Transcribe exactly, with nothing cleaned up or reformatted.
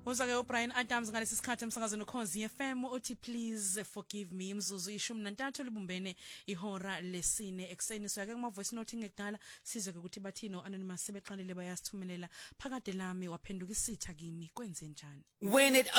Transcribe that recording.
Uzake uBrian Adams ngalesi sikhathi emsakazweni uKhozi F M uthi please forgive me imzuzu ishumi nantathu libumbene ihora lesine ekseni so yake kuma voice note ngekudala sizwe ukuthi bathino anonymous sebeqalile bayasithumelela phakade lami waphenduka isitha kimi kwenze njani.